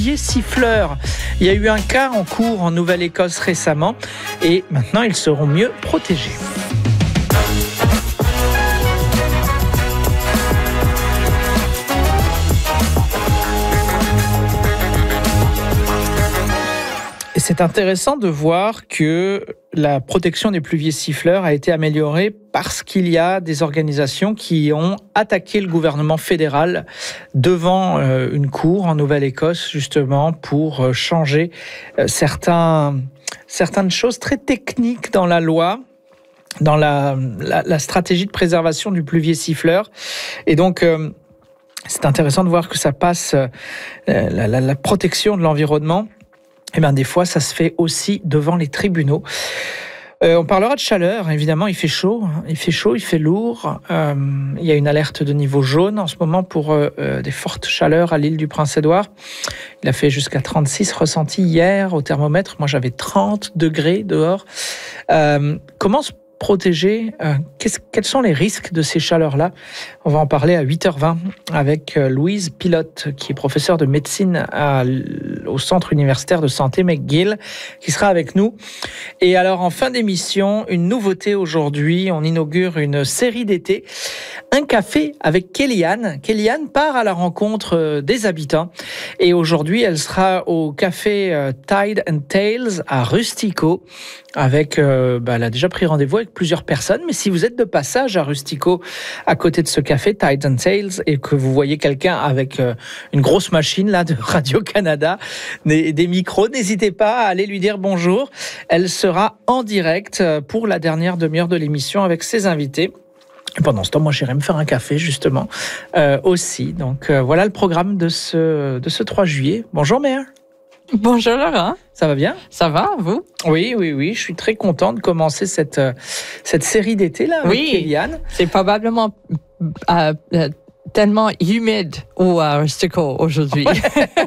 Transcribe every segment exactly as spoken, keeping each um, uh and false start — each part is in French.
pluviers siffleurs. Il y a eu un cas en cours en Nouvelle-Écosse récemment et maintenant ils seront mieux protégés. Et c'est intéressant de voir que la protection des pluviers siffleurs a été améliorée parce qu'il y a des organisations qui ont attaqué le gouvernement fédéral devant une cour en Nouvelle-Écosse, justement, pour changer certains, certaines choses très techniques dans la loi, dans la, la, la stratégie de préservation du pluvier siffleur. Et donc, euh, c'est intéressant de voir que ça passe, euh, la, la, la protection de l'environnement. Eh bien, des fois, ça se fait aussi devant les tribunaux. Euh, on parlera de chaleur, évidemment, il fait chaud, il fait chaud, il fait lourd. Euh, il y a une alerte de niveau jaune en ce moment pour euh, des fortes chaleurs à l'île du Prince-Édouard. Il a fait jusqu'à trente-six ressentis hier au thermomètre. Moi, j'avais trente degrés dehors. Euh, comment se protéger? euh, Quels sont les risques de ces chaleurs-là? On va en parler à huit heures vingt avec Louise Pilote, qui est professeure de médecine à, au Centre universitaire de santé McGill, qui sera avec nous. Et alors, en fin d'émission, une nouveauté aujourd'hui. On inaugure une série d'été. Un café avec Kellyanne. Kellyanne part à la rencontre des habitants. Et aujourd'hui, elle sera au café Tide and Tails à Rustico. Avec, euh, bah, elle a déjà pris rendez-vous avec plusieurs personnes. Mais si vous êtes de passage à Rustico, à côté de ce café Tide and Tails, et que vous voyez quelqu'un avec euh, une grosse machine là de Radio-Canada, des, des micros, n'hésitez pas à aller lui dire bonjour. Elle sera en direct pour la dernière demi-heure de l'émission avec ses invités. Et pendant ce temps, moi, j'irai me faire un café, justement, euh, aussi. Donc, euh, voilà le programme de ce, de ce trois juillet. Bonjour, Mère. Bonjour, Laurent. Ça va bien? Ça va, vous? Oui, oui, oui. Je suis très content de commencer cette, cette série d'été, là, avec oui, Kellyanne. C'est probablement euh, euh, tellement humide au uh, Rustico aujourd'hui, ouais.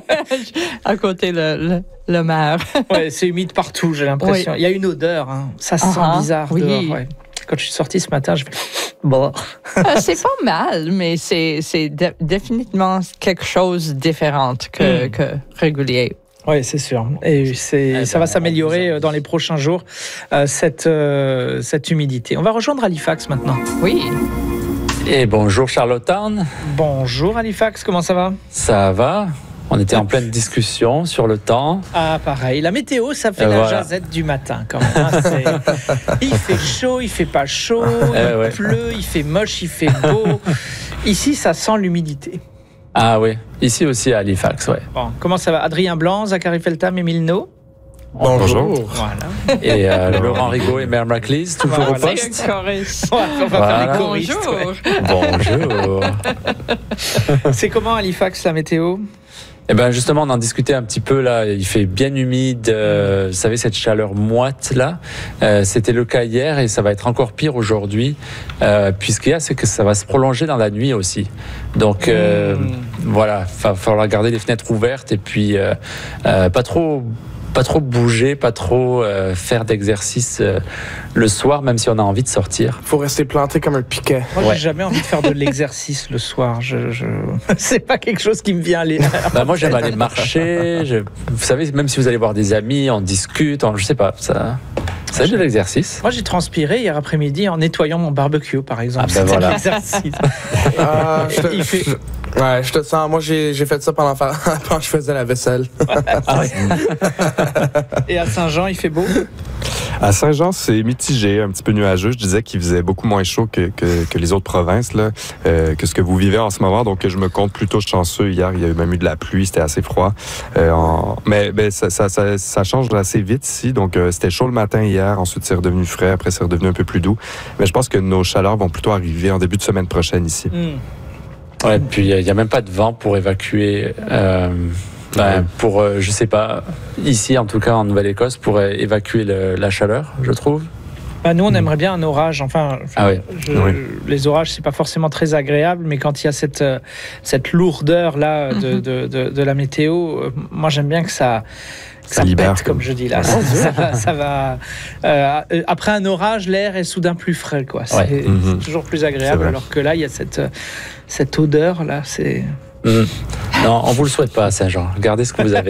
à côté le, le, le mer. Oui, c'est humide partout, j'ai l'impression. Oui. Il y a une odeur, hein. Ça sent uh-huh. bizarre oui. dehors. Ouais. Quand je suis sortie ce matin, je fais... Bon. euh, c'est pas mal, mais c'est, c'est de, définitivement quelque chose de différent que, mm. que régulier. Oui, c'est sûr. Et c'est, eh ça ben, va s'améliorer dans les prochains jours, euh, cette, euh, cette humidité. On va rejoindre Halifax maintenant. Oui. Et bonjour Charlottetown. Bonjour Halifax, comment ça va? Ça va. On était en pleine discussion sur le temps. Ah, pareil. La météo, ça fait euh, la voilà. jazette du matin, quand même. Hein. C'est... Il fait chaud, il fait pas chaud, euh, il ouais. pleut, il fait moche, il fait beau. Ici, ça sent l'humidité. Ah oui, ici aussi à Halifax, ouais. Bon, comment ça va? Adrien Blanc, Zachary Feltham, Émile No. Bonjour. Voilà. Et euh, Laurent Rigaud et Mère Maclise, toujours voilà. au poste. On va, on va voilà. faire les choristes. Bonjour. Bonjour. C'est comment Halifax, la météo? Eh ben justement, on en discutait un petit peu là. Il fait bien humide. Euh, vous savez, cette chaleur moite là. Euh, c'était le cas hier et ça va être encore pire aujourd'hui. Euh, puisqu'il y a, c'est que ça va se prolonger dans la nuit aussi. Donc euh, mmh. voilà, il va falloir garder les fenêtres ouvertes et puis euh, euh, pas trop. Pas trop bouger, pas trop euh, faire d'exercice euh, le soir, même si on a envie de sortir. Faut rester planté comme un piquet. Moi, ouais. j'ai jamais envie de faire de l'exercice le soir. Je, je... C'est pas quelque chose qui me vient à l'air. Bah, moi, j'aime aller marcher. Je... Vous savez, même si vous allez voir des amis, on discute, on... je sais pas, ça... C'est de l'exercice. Moi, j'ai transpiré hier après-midi en nettoyant mon barbecue, par exemple. Ah ben C'était voilà. l'exercice. euh, je te, Il fait... je, ouais, je te sens. Moi, j'ai, j'ai fait ça pendant quand je faisais la vaisselle. Ah, oui. Et à Saint-Jean, il fait beau? À Saint-Jean, c'est mitigé, un petit peu nuageux. Je disais qu'il faisait beaucoup moins chaud que, que, que les autres provinces, là, euh, que ce que vous vivez en ce moment. Donc, je me compte plutôt chanceux. Hier, il y a même eu de la pluie, c'était assez froid. Euh, en... Mais, mais ça, ça, ça, ça change assez vite ici. Donc, euh, c'était chaud le matin hier. Ensuite, c'est redevenu frais. Après, c'est redevenu un peu plus doux. Mais je pense que nos chaleurs vont plutôt arriver en début de semaine prochaine ici. Mmh. Ouais, puis il n'y a même pas de vent pour évacuer... Euh... Ben, pour, euh, je sais pas, ici en tout cas en Nouvelle-Écosse, pour évacuer le, la chaleur, je trouve. Ben, nous, on aimerait bien un orage. Enfin, ah oui. je, oui. les orages, c'est pas forcément très agréable, mais quand il y a cette, cette lourdeur là de, mm-hmm. de, de, de la météo, moi j'aime bien que ça. Que ça, ça libère, pète, comme je dis là. ça, ça va. Ça va euh, après un orage, l'air est soudain plus frais, quoi. C'est, ouais. mm-hmm. c'est toujours plus agréable, alors que là, il y a cette, cette odeur là. C'est. Mmh. Non, on vous le souhaite pas à Saint-Jean. Regardez ce que vous avez.